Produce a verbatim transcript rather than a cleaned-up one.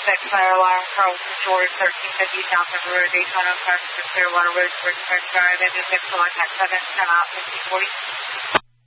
six, fire alarm from George, thirteen fifty South River Road, Daytona, Park, Clearwater Road, Bridgeport Drive, engine six, contact seven, ten out, fifteen forty.